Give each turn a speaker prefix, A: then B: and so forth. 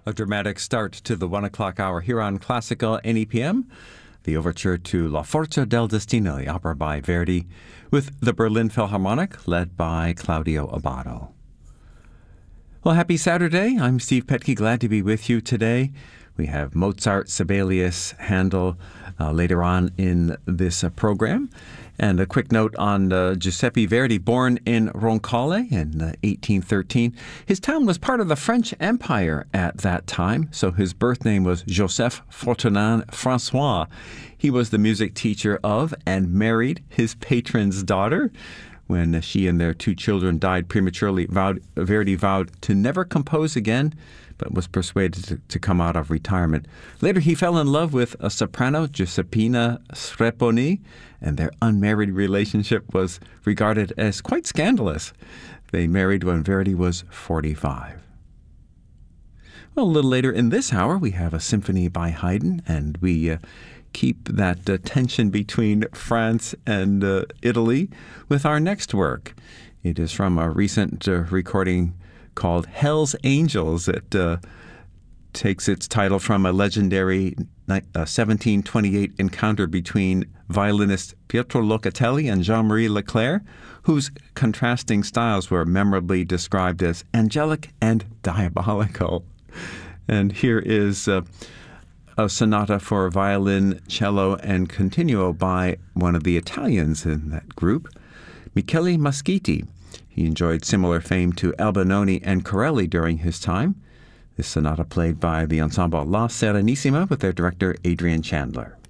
A: A dramatic start to the 1 o'clock hour here on Classical NEPM. The overture to La Forza del Destino, the opera by Verdi, with the Berlin Philharmonic, led by Claudio Abbado. Well, happy Saturday. I'm Steve Petke, glad to be with you today. We have Mozart, Sibelius, Handel later on in this program. And a quick note on Giuseppe Verdi, born in Roncole in 1813. His town was part of the French Empire at that time, so his birth name was Joseph Fortunan François. He was the music teacher of and married his patron's daughter. When she and their 2 children died prematurely, Verdi vowed to never compose again, but was persuaded to come out of retirement. Later, he fell in love with a soprano, Giuseppina Strepponi, and their unmarried relationship was regarded as quite scandalous. They married when Verdi was 45. Well, a little later in this hour, we have a symphony by Haydn, and we keep that tension between France and Italy with our next work. It is from a recent recording called Hell's Angels. It takes its title from a legendary 1728 encounter between violinist Pietro Locatelli and Jean-Marie Leclerc, whose contrasting styles were memorably described as angelic and diabolical. And here is a sonata for violin, cello, and continuo by one of the Italians in that group, Michele Mascitti. He enjoyed similar fame to Albinoni and Corelli during his time. This sonata played by the ensemble La Serenissima with their director Adrian Chandler.